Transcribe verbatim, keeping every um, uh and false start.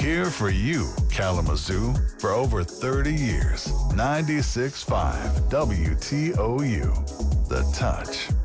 Here for you, Kalamazoo, for over thirty years. ninety-six point five W T O U. The Touch.